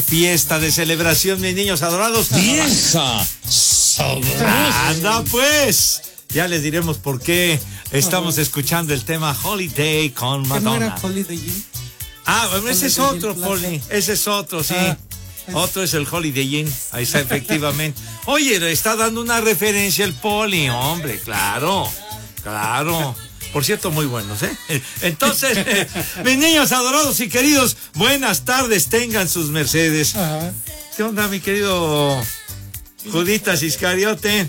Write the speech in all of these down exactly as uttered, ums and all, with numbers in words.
Fiesta de celebración, mis niños adorados. ¡Vieja! Anda pues. Ya les diremos por qué estamos escuchando el tema Holiday con Madonna. ¿No era Holiday? Ah, bueno, ese es otro, Poli. Ese es otro, sí. Ah. Otro es el Holiday Inn. Ahí está, efectivamente. Oye, le está dando una referencia el Poli, hombre, claro. Claro. Por cierto, muy buenos, ¿eh? Entonces, eh, mis niños adorados y queridos, buenas tardes, tengan sus mercedes. Ajá. ¿Qué onda, mi querido Juditas Iscariote?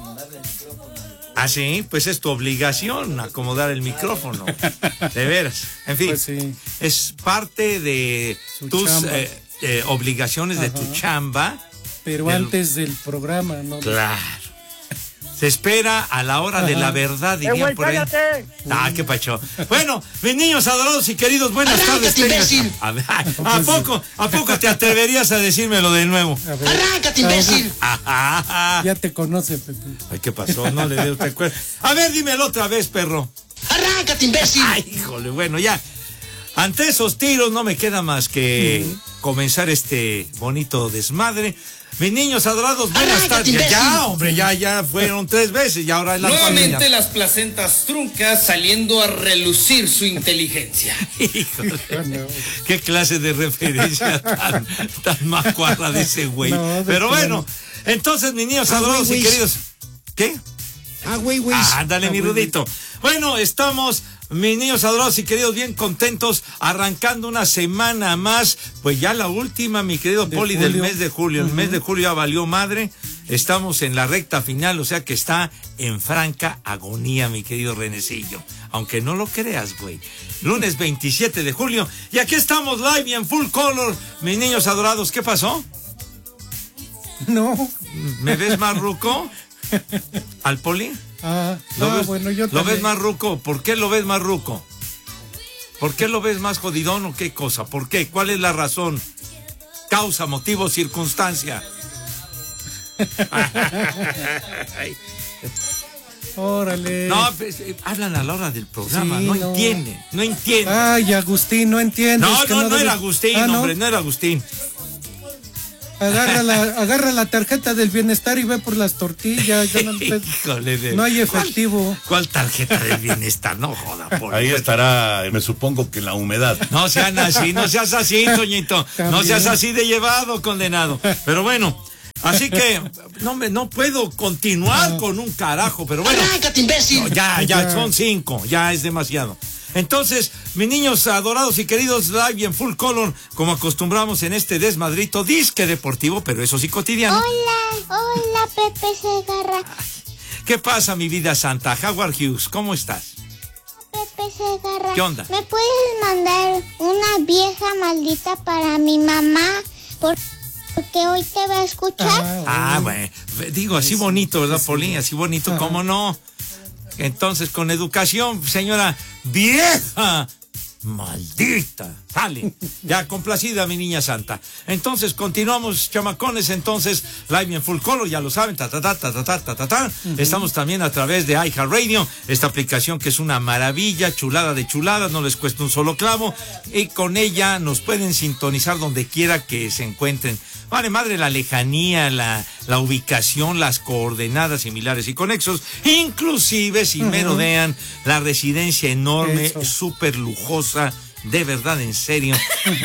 Ah, sí, pues es tu obligación acomodar el micrófono. De veras. En fin, Pues sí. es parte de Su tus chamba. eh, eh, obligaciones de tu Ajá. chamba. Pero Del- antes del programa, ¿no? Claro. Se espera a la hora de Ajá. la verdad, ¡Eh, dirían güey, por ahí. cállate! Ah, qué pacho. Bueno, mis niños adorados y queridos, buenas tardes. ¡Arráncate, tengan- imbécil! A, ver, ¿a poco, ¿A poco te atreverías a decírmelo de nuevo? A ver. ¡Arráncate, imbécil! Ajá. Ya te conoce, Pepe. Ay, ¿qué pasó? No le dio usted cuenta. A ver, dímelo otra vez, perro. ¡Arráncate, imbécil! Ay, híjole, bueno, ya. Ante esos tiros no me queda más que comenzar este bonito desmadre. Mis niños adorados, buenas Arráncate, tardes. Ya, imbécil. hombre, ya, ya fueron tres veces y ahora es la Nuevamente familia. las placentas truncas saliendo a relucir su inteligencia. Híjole, No. qué clase de referencia tan, tan macuarra de ese güey. No, de Pero plano. bueno, entonces, mis niños Ah, adorados güey, y güey. queridos. ¿Qué? ¡Ah, güey, güey! Ah, ándale, Ah, mi güey, güey. Rudito. Bueno, estamos, mis niños adorados y queridos, bien contentos, arrancando una semana más, pues ya la última, mi querido De Poli, del julio. mes de julio. El Ujú. mes de julio ya valió madre. Estamos en la recta final, o sea que está en franca agonía, mi querido Renecillo. Aunque no lo creas, güey. Lunes veintisiete de julio. Y aquí estamos live y en full color, mis niños adorados. ¿Qué pasó? No. ¿Me ves más ruco? ¿Al Poli? Ah, ¿Lo, ah, ves, bueno, yo ¿Lo también. ves más ruco? ¿Por qué lo ves más ruco? ¿Por qué lo ves más jodidón o qué cosa? ¿Por qué? ¿Cuál es la razón? Causa, motivo, circunstancia. Órale. No, pues, eh, hablan a la hora del programa, Sí, no, no. entienden, no entienden. Ay, Agustín, no entiendes. no, que no, no, debes- era Agustín, Ah, ¿no? hombre, no era Agustín. Agarra la, agarra la tarjeta del bienestar y ve por las tortillas. Ya no, Híjole de- no hay ¿Cuál- efectivo. ¿Cuál, tarjeta del bienestar? No joda, por Ahí estará, me supongo que la humedad. No sean así, no seas así, Toñito. No También. seas así de llevado, condenado. Pero bueno, así que no me no puedo continuar con un carajo, pero bueno. ¡Arráncate, imbécil! No, ya, ya, Ya. son cinco, ya es demasiado. Entonces, mis niños adorados y queridos, live y en full color, como acostumbramos en este desmadrito, disque deportivo, pero eso sí cotidiano. Hola, hola Pepe Segarra. ¿Qué pasa, mi vida santa? Howard Hughes, ¿cómo estás? Pepe Segarra. ¿Qué onda? ¿Me puedes mandar una vieja maldita para mi mamá? Por- Porque hoy te va a escuchar. Ah, bueno, digo, así bonito, ¿verdad, Poli? Así bonito, ¿cómo no? Entonces, con educación, señora vieja, maldita, sale. Ya, complacida, mi niña santa. Entonces, continuamos, chamacones, entonces, live en full color, ya lo saben, ta, ta, ta, ta, ta, ta, ta, ta, ta. Estamos también a través de iHeartRadio, esta aplicación que es una maravilla, chulada de chuladas, no les cuesta un solo clavo, y con ella nos pueden sintonizar donde quiera que se encuentren. Vale, madre, la lejanía, la, la ubicación, las coordenadas similares y conexos, inclusive si merodean la residencia enorme, Eso. súper lujosa, de verdad, en serio.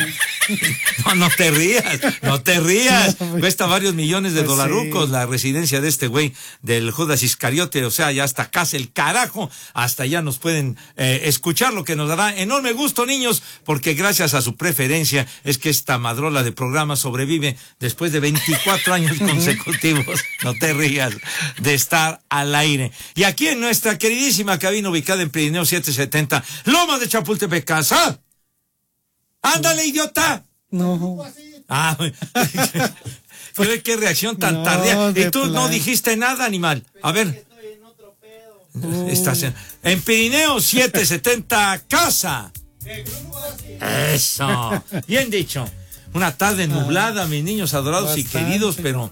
No, no te rías, no te rías. No, Cuesta varios millones de pues dolarucos sí. la residencia de este güey, del Judas Iscariote, o sea, ya hasta casa el carajo, hasta allá nos pueden eh, escuchar, lo que nos dará enorme gusto, niños, porque gracias a su preferencia es que esta madrola de programa sobrevive después de veinticuatro años consecutivos, no te rías, de estar al aire. Y aquí en nuestra queridísima cabina ubicada en Pirineo setecientos setenta, Lomas de Chapultepec, casa. ¡Ándale, idiota! No. Ah, pero qué reacción tan No, tardía. de Y tú no plano. dijiste nada, animal. A ver. Estás en, en Pirineo setecientos setenta, casa. Eso. Bien dicho. Una tarde nublada, mis niños adorados y Bastante. queridos, pero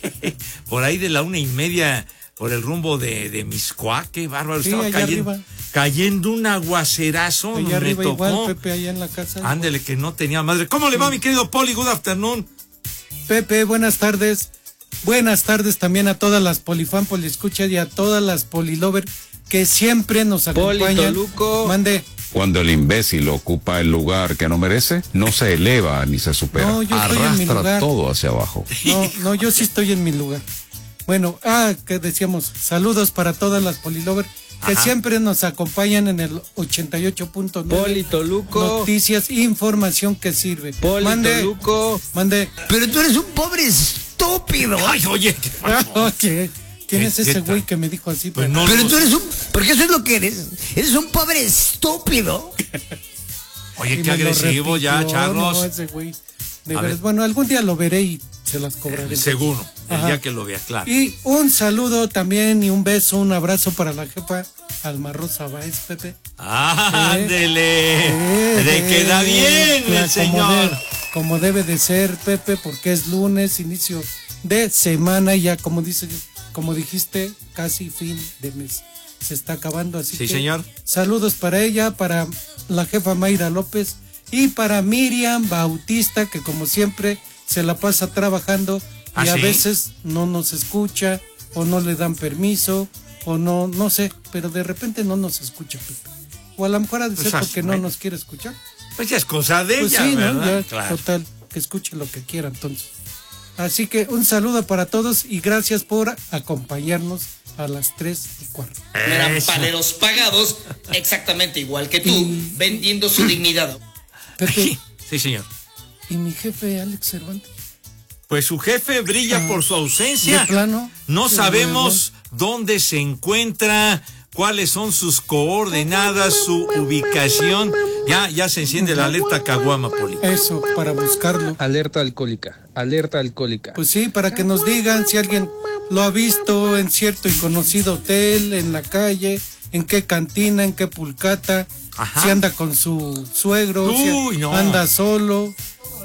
por ahí de la una y media, por el rumbo de, de Miscuac, qué bárbaro. Sí, Estaba allá cayendo, arriba. cayendo un aguacerazo. Allá me arriba tocó. igual, Pepe, allá en la casa. Ándele, que no tenía madre. ¿Cómo le va, mi querido Poli? Good afternoon. Pepe, buenas tardes. Buenas tardes también a todas las polifan, poliescuchas y a todas las polilover que siempre nos acompañan. Politoluco. Mande. Cuando el imbécil ocupa el lugar que no merece, no se eleva ni se supera. No, yo estoy en mi Arrastra lugar. todo hacia abajo. No, no, yo sí estoy en mi lugar. Bueno, ah, que decíamos, saludos para todas las polilover que Ajá. siempre nos acompañan en el ochenta y ocho punto nueve. Politoluco. Noticias, información que sirve. Mande, Politoluco. mande. Pero tú eres un pobre estúpido. Ay, oye. ¿qué pasó? Ah, ok. ¿Quién es ¿Qué- ese qué güey tal? que me dijo así? Pues Pero- no, Pero no, tú eres un... Porque eso es lo que eres. Eres un pobre estúpido. Oye, Y qué me lo agresivo ya, repitió, Charlos. no, ese güey. De A veras. ver. Bueno, algún día lo veré y se las cobraré. Seguro, el Ajá. día que lo vea, claro. Y un saludo también y un beso, un abrazo para la jefa Alma Rosa Báez, Pepe. Ándele. Eh, De que da eh, bien claro, el señor. Como, de- como debe de ser, Pepe, porque es lunes, inicio de semana y ya, como dice, como dijiste, casi fin de mes. Se está acabando, así Sí, que señor. saludos para ella, para la jefa Mayra López y para Miriam Bautista, que como siempre se la pasa trabajando ¿Ah, y a sí? veces no nos escucha o no le dan permiso o no, no sé, pero de repente no nos escucha, Pepe. O a lo mejor ha de Pues ser así, porque no bueno. nos quiere escuchar. Pues ya es cosa de Pues ella, sí, ¿no? ¿verdad? Ya, Claro. total, que escuche lo que quiera entonces. Así que un saludo para todos y gracias por acompañarnos a las tres y cuarto. Eran Eso. paleros pagados, exactamente igual que tú, Y- vendiendo su dignidad. Pepe, Sí, señor. y mi jefe Alex Cervantes. Pues su jefe brilla Ah, por su ausencia. ¿de plano? No Qué sabemos dónde se encuentra, cuáles son sus coordenadas, su ubicación. Ya, ya se enciende la alerta caguama, Poli. Eso, para buscarlo. Alerta alcohólica, alerta alcohólica. Pues sí, para que nos digan si alguien lo ha visto en cierto y conocido hotel, en la calle, en qué cantina, en qué pulcata, Ajá. si anda con su suegro, Uy, si no. anda solo.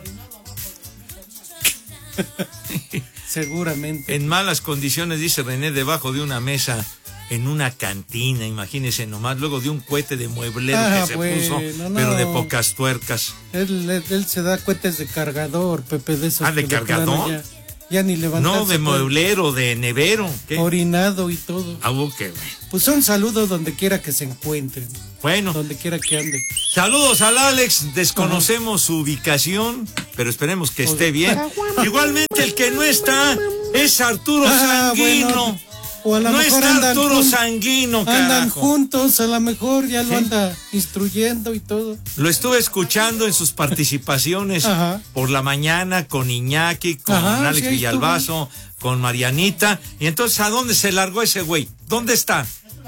Seguramente. En malas condiciones, dice René, debajo de una mesa, en una cantina, imagínese nomás, luego de un cohete de mueblero Ah, que se bueno, puso, no. pero de pocas tuercas. Él, él, él se da cohetes de cargador, Pepe, de esos. Ah, ¿de que plano cargador? Ya, ya ni levantarse. No, de puede. mueblero, de nevero. ¿Qué? Orinado y todo. Ah, ok. Pues un saludo donde quiera que se encuentren, Bueno, donde quiera que ande. saludos al Alex, desconocemos su ubicación, pero esperemos que esté bien. Igualmente el que no está es Arturo Ah, Sanguino. bueno, o a lo No mejor está andan Arturo jun- Sanguino, Andan carajo. juntos, a lo mejor ya lo ¿Sí? anda instruyendo y todo. Lo estuve escuchando en sus participaciones Ajá. por la mañana con Iñaki, con Ajá, Alex sí, ahí Villalbazo, con Marianita. Y entonces, ¿a dónde se largó ese güey? ¿Dónde está?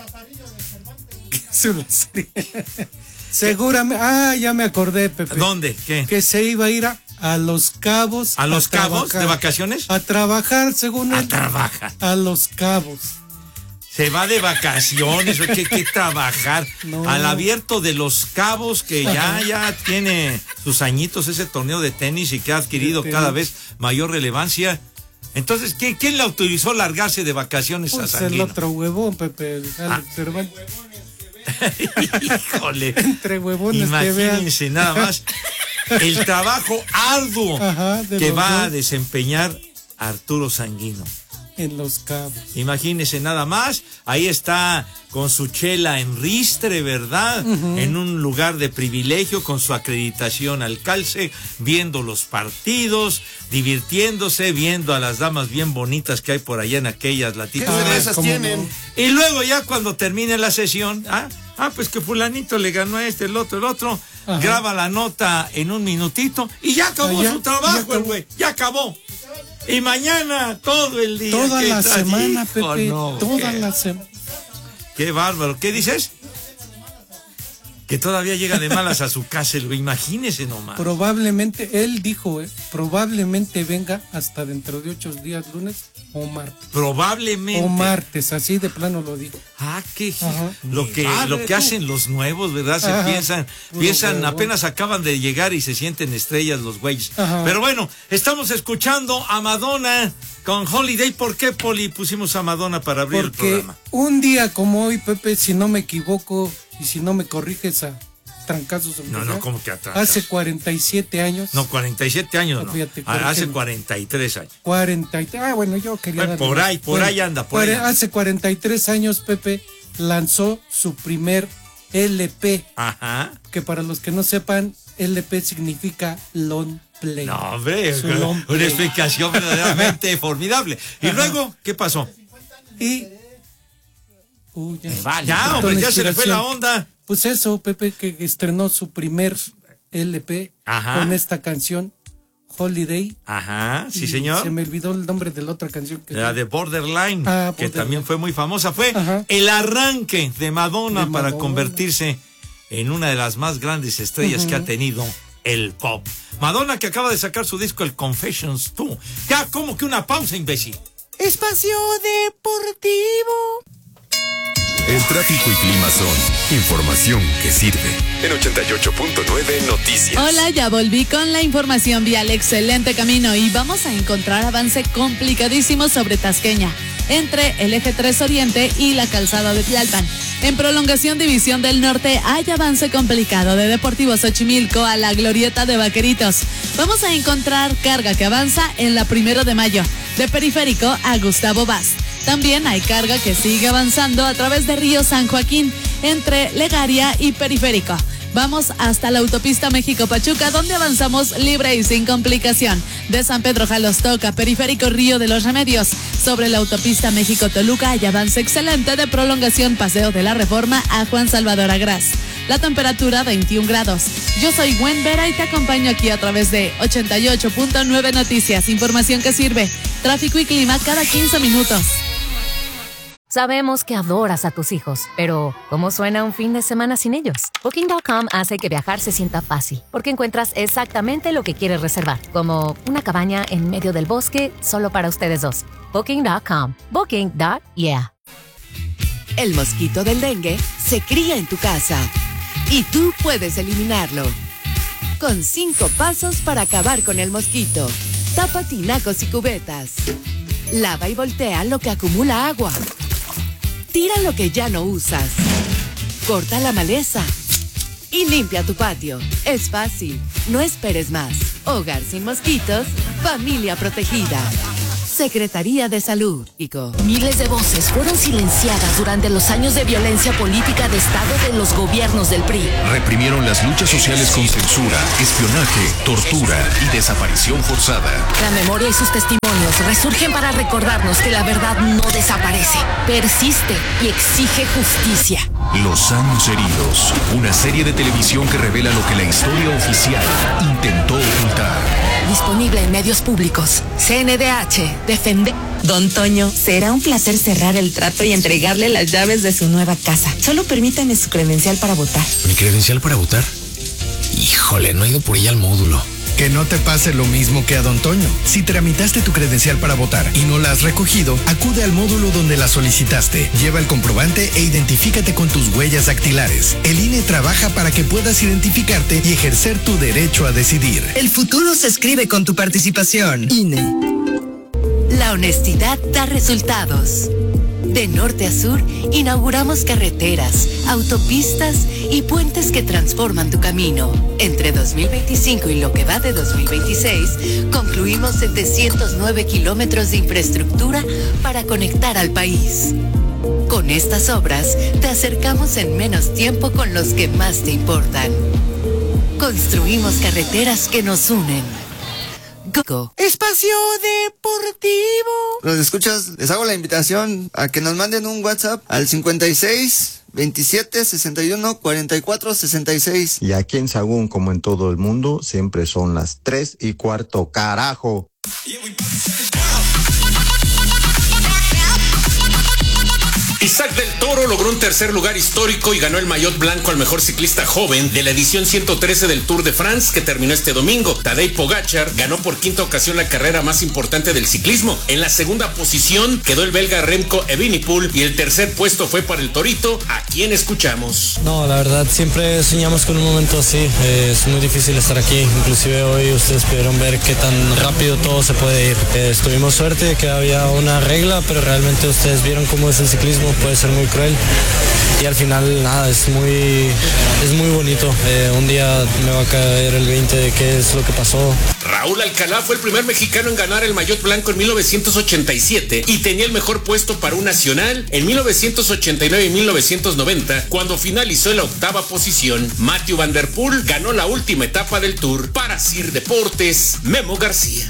Seguramente, ah, ya me acordé, Pepe. ¿Dónde? ¿Qué? Que se iba a ir a, a Los Cabos. ¿A Los Cabos? trabajar. ¿De vacaciones? A trabajar, según A él. trabajar. A Los Cabos. Se va de vacaciones, ¿qué, qué trabajar? No. Al abierto de Los Cabos, que ya, ya tiene sus añitos ese torneo de tenis y que ha adquirido De cada tenis. vez mayor relevancia. Entonces, ¿quién, quién le autorizó largarse de vacaciones a Pues el Sanguino? otro huevón, Pepe. el Ah. Alex Cervantes. Híjole. Entre huevones que vean. Imagínense nada más el trabajo arduo Ajá, de que los va a dos. desempeñar Arturo Sanguino. En Los Cabos. Imagínese nada más, ahí está con su chela en ristre, ¿verdad? En un lugar de privilegio, con su acreditación al calce, viendo los partidos, divirtiéndose, viendo a las damas bien bonitas que hay por allá en aquellas latitudes. Ah, esas cómo tienen? no. Y luego ya cuando termine la sesión, ah, ah, pues que fulanito le ganó a este, el otro, el otro, Ajá. graba la nota en un minutito y ya acabó Ah, ya, su ya trabajo, acabó. el güey, ya acabó. Y mañana todo el día. Toda ¿qué la tal? semana, Hijo, Pepe. no, toda qué, la semana. qué bárbaro. ¿Qué dices? Que todavía llega de malas a su casa, el güey, imagínese nomás. Probablemente, él dijo, eh, probablemente venga hasta dentro de ocho días, lunes o martes. Probablemente. O martes, así de plano lo dijo. Ah, qué Ajá. lo que Madre, lo que tú. hacen los nuevos, ¿verdad? Se Ajá. piensan, Puro piensan, huevón. apenas acaban de llegar y se sienten estrellas los güeyes. Ajá. Pero bueno, estamos escuchando a Madonna con Holiday. ¿Por qué, Poli, pusimos a Madonna para abrir el Porque programa? un día como hoy, Pepe, si no me equivoco, y si no me corriges a trancazos. No, no, ¿cómo que a trancazos? Hace cuarenta y siete años. No, cuarenta y siete años no. Fíjate, Hace cuarenta y tres años. cuarenta y tres, ah, bueno, yo quería... Bueno, por ahí, por bueno, ahí anda, por ahí anda. Hace cuarenta y tres años, Pepe lanzó su primer L P. Ajá. Que para los que no sepan, L P significa long play. No, hombre, long una explicación verdaderamente formidable. ¿Y Ajá. luego qué pasó? Y... Uy, ya, vale, ya hombre, ya se le fue la onda. Pues eso, Pepe, que estrenó su primer L P Ajá. con esta canción, Holiday. Ajá, sí, señor. Se me olvidó el nombre de la otra canción. Que la de Borderline, ah, que Borderline. también fue muy famosa. Fue Ajá. el arranque de Madonna, de para Madonna. convertirse en una de las más grandes estrellas uh-huh. que ha tenido el pop. Madonna, que acaba de sacar su disco, el Confessions dos. Ya, como que una pausa, imbécil. Espacio Deportivo. El tráfico y clima son información que sirve. En ochenta y ocho punto nueve Noticias. Hola, ya volví con la información vial. Excelente camino y vamos a encontrar avance complicadísimo sobre Tasqueña, entre el eje tres Oriente y la calzada de Tlalpan. En prolongación División del Norte hay avance complicado de Deportivo Xochimilco a la glorieta de Vaqueritos. Vamos a encontrar carga que avanza en la Primero de Mayo, de Periférico a Gustavo Vaz. También hay carga que sigue avanzando a través de Río San Joaquín, entre Legaria y Periférico. Vamos hasta la autopista México-Pachuca, donde avanzamos libre y sin complicación. De San Pedro Jalostoca, Periférico Río de los Remedios. Sobre la autopista México-Toluca hay avance excelente de prolongación Paseo de la Reforma a Juan Salvador Agraz. La temperatura veintiún grados. Yo soy Gwen Vera y te acompaño aquí a través de ochenta y ocho punto nueve Noticias. Información que sirve. Tráfico y clima cada quince minutos. Sabemos que adoras a tus hijos, pero ¿cómo suena un fin de semana sin ellos? Booking punto com hace que viajar se sienta fácil, porque encuentras exactamente lo que quieres reservar, como una cabaña en medio del bosque solo para ustedes dos. Booking punto com. Booking. Yeah. El mosquito del dengue se cría en tu casa y tú puedes eliminarlo. Con cinco pasos para acabar con el mosquito. Tapa tinacos y cubetas. Lava y voltea lo que acumula agua. Tira lo que ya no usas. Corta la maleza. Y limpia tu patio. Es fácil. No esperes más. Hogar sin mosquitos. Familia protegida. Secretaría de Salud, ICO. Miles de voces fueron silenciadas durante los años de violencia política de Estado de los gobiernos del P R I. Reprimieron las luchas sociales con censura, espionaje, tortura y desaparición forzada. La memoria y sus testimonios resurgen para recordarnos que la verdad no desaparece, persiste y exige justicia. Los años heridos, una serie de televisión que revela lo que la historia oficial intentó ocultar. Disponible en medios públicos. C N D H. Defende. Don Toño, será un placer cerrar el trato y entregarle las llaves de su nueva casa. Solo permítame su credencial para votar. ¿Mi credencial para votar? Híjole, no he ido por ella al módulo. Que no te pase lo mismo que a Don Toño. Si tramitaste tu credencial para votar y no la has recogido, acude al módulo donde la solicitaste. Lleva el comprobante e identifícate con tus huellas dactilares. El I N E trabaja para que puedas identificarte y ejercer tu derecho a decidir. El futuro se escribe con tu participación. I N E. La honestidad da resultados. De norte a sur, inauguramos carreteras, autopistas y puentes que transforman tu camino. Entre dos mil veinticinco y lo que va de dos mil veintiséis, concluimos setecientos nueve kilómetros de infraestructura para conectar al país. Con estas obras, te acercamos en menos tiempo con los que más te importan. Construimos carreteras que nos unen. Go. Espacio Deportivo. Los escuchas, les hago la invitación a que nos manden un WhatsApp al cincuenta y seis, veintisiete, sesenta y uno, cuarenta y cuatro, sesenta y seis. Y aquí en Sagún, como en todo el mundo, siempre son las tres y cuarto, carajo. Isaac del Toro logró un tercer lugar histórico y ganó el maillot blanco al mejor ciclista joven de la edición ciento trece del Tour de France, que terminó este domingo. Tadej Pogačar ganó por quinta ocasión la carrera más importante del ciclismo. En la segunda posición quedó el belga Remco Evenepoel y el tercer puesto fue para el Torito, a quien escuchamos. No, la verdad, siempre soñamos con un momento así. Eh, es muy difícil estar aquí. Inclusive hoy ustedes pudieron ver qué tan rápido todo se puede ir. Eh, tuvimos suerte de que había una regla, pero realmente ustedes vieron cómo es el ciclismo. Puede ser muy cruel y al final nada, es muy, es muy bonito. Eh, un día me va a caer el veinte de qué es lo que pasó. Raúl Alcalá fue el primer mexicano en ganar el maillot blanco en mil novecientos ochenta y siete y tenía el mejor puesto para un nacional en mil novecientos ochenta y nueve y mil novecientos noventa, cuando finalizó en la octava posición. Matthew Van Der Poel ganó la última etapa del Tour. Para Sir Deportes, Memo García.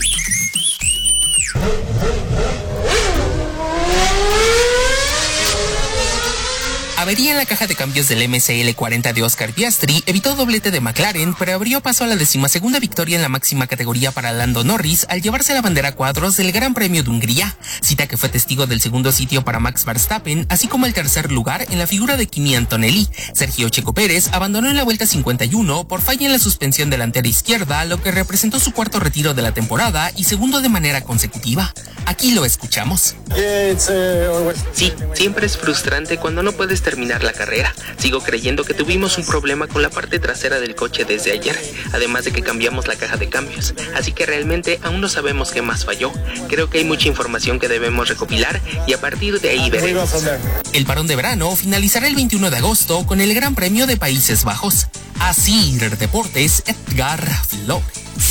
Avería en la caja de cambios del M C L cuarenta de Oscar Piastri evitó doblete de McLaren, pero abrió paso a la decimasegunda victoria en la máxima categoría para Lando Norris al llevarse la bandera a cuadros del Gran Premio de Hungría, cita que fue testigo del segundo sitio para Max Verstappen, así como el tercer lugar en la figura de Kimi Antonelli. Sergio Checo Pérez abandonó en la vuelta cincuenta y uno por falla en la suspensión delantera izquierda, lo que representó su cuarto retiro de la temporada y segundo de manera consecutiva. Aquí lo escuchamos. Sí, siempre es frustrante cuando no puedes terminar la carrera. Sigo creyendo que tuvimos un problema con la parte trasera del coche desde ayer, además de que cambiamos la caja de cambios, así que realmente aún no sabemos qué más falló. Creo que hay mucha información que debemos recopilar y a partir de ahí veremos. El parón de verano finalizará el veintiuno de agosto con el Gran Premio de Países Bajos. Así Deportes, Edgar Flores.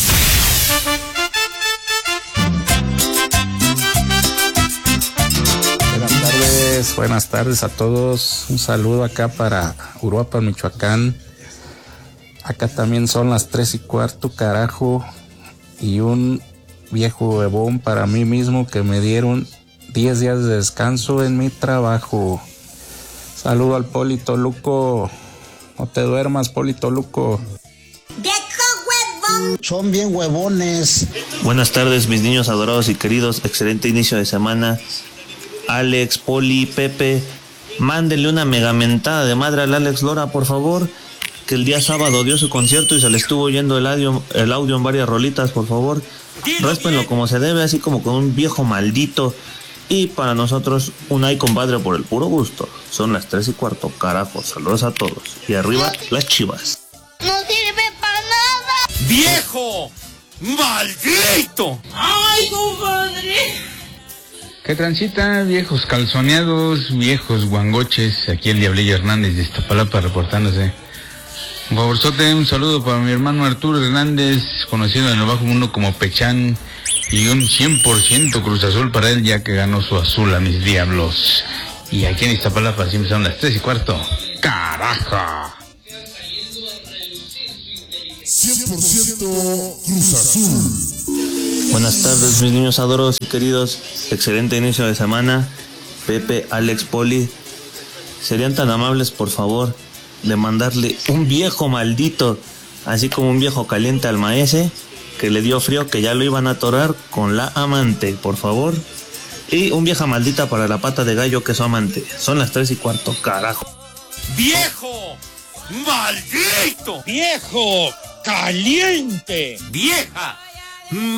Buenas tardes a todos, un saludo acá para Uruapan, Michoacán. Acá también son las tres y cuarto, carajo, y un viejo huevón para mí mismo que me dieron diez días de descanso en mi trabajo. Saludo al Poli Toluco, no te duermas, Poli Toluco. Son bien huevones. Buenas tardes, mis niños adorados y queridos, excelente inicio de semana. Alex, Poli, Pepe, mándenle una megamentada de madre al Alex Lora, por favor, que el día sábado dio su concierto y se le estuvo oyendo el audio, el audio en varias rolitas, por favor. Réspenlo como se debe, así como con un viejo maldito. Y para nosotros, un ay compadre por el puro gusto. Son las tres y cuarto, carajo, saludos a todos. Y arriba, las Chivas. ¡No sirve para nada! ¡Viejo! ¡Maldito! ¡Ay, compadre! Que transita, viejos calzoneados, viejos guangoches, aquí el Diablillo Hernández de Iztapalapa reportándose. Un favorzote, un saludo para mi hermano Arturo Hernández, conocido en el bajo mundo como Pechán, y un cien por ciento Cruz Azul para él, ya que ganó su azul a mis diablos. Y aquí en Iztapalapa siempre son las tres y cuarto. ¡Carajo! cien por ciento Cruz Azul. Buenas tardes, mis niños adorados y queridos. Excelente inicio de semana. Pepe, Alex, Poli, ¿serían tan amables, por favor, de mandarle un viejo maldito, así como un viejo caliente al maese, que le dio frío, que ya lo iban a atorar con la amante, por favor? Y un vieja maldita para la pata de gallo, que es su amante. Son las tres y cuarto, carajo. ¡Viejo! ¡Maldito! ¡Viejo! ¡Caliente! ¡Vieja!